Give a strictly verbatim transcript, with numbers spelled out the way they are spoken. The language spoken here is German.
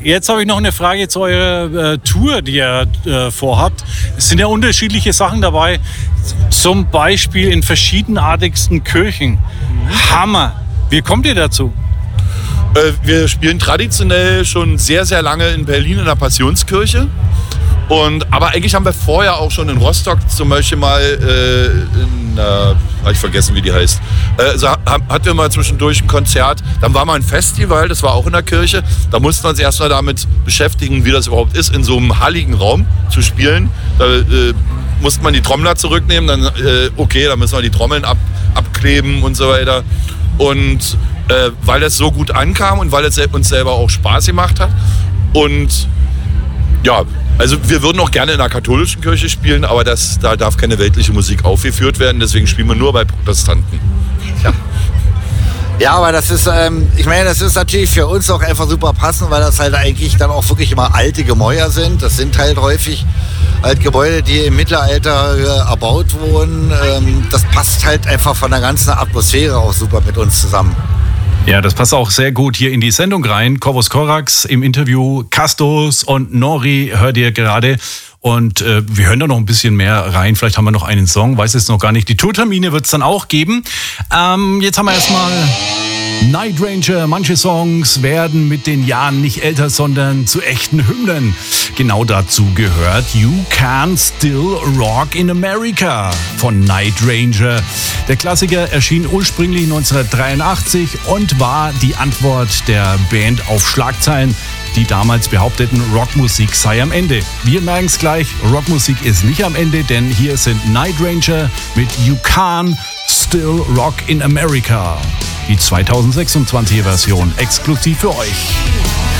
Jetzt habe ich noch eine Frage zu eurer äh, Tour, die ihr äh, vorhabt. Es sind ja unterschiedliche Sachen dabei, zum Beispiel in verschiedenartigsten Kirchen. Mhm. Hammer! Wie kommt ihr dazu? Äh, wir spielen traditionell schon sehr, sehr lange in Berlin in der Passionskirche. Und, aber eigentlich haben wir vorher auch schon in Rostock zum Beispiel mal, äh, in, äh, habe ich vergessen, wie die heißt, äh, so, hatten wir mal zwischendurch ein Konzert. Dann war mal ein Festival, das war auch in der Kirche. Da mussten wir uns erst mal damit beschäftigen, wie das überhaupt ist, in so einem halligen Raum zu spielen. Da äh, musste man die Trommler zurücknehmen, dann äh, okay, dann müssen wir die Trommeln ab, abkleben und so weiter. Und äh, weil das so gut ankam und weil es uns selber auch Spaß gemacht hat. Und ja, also wir würden auch gerne in einer katholischen Kirche spielen, aber das, da darf keine weltliche Musik aufgeführt werden, deswegen spielen wir nur bei Protestanten. Ja, ja, aber das ist, ähm, ich meine, das ist natürlich für uns auch einfach super passend, weil das halt eigentlich dann auch wirklich immer alte Gemäuer sind. Das sind halt häufig halt Gebäude, die im Mittelalter äh, erbaut wurden. Ähm, das passt halt einfach von der ganzen Atmosphäre auch super mit uns zusammen. Ja, das passt auch sehr gut hier in die Sendung rein. Corvus Corax im Interview, Castos und Nori hört ihr gerade. Und äh, wir hören da noch ein bisschen mehr rein. Vielleicht haben wir noch einen Song, weiß es noch gar nicht. Die Tourtermine wird es dann auch geben. Ähm, jetzt haben wir erstmal Night Ranger. Manche Songs werden mit den Jahren nicht älter, sondern zu echten Hymnen. Genau dazu gehört You Can Still Rock in America von Night Ranger. Der Klassiker erschien ursprünglich neunzehnhundertdreiundachtzig und war die Antwort der Band auf Schlagzeilen, die damals behaupteten, Rockmusik sei am Ende. Wir merken es gleich, Rockmusik ist nicht am Ende, denn hier sind Night Ranger mit You Can Still Rock in America. Die zweitausendsechsundzwanziger Version exklusiv für euch.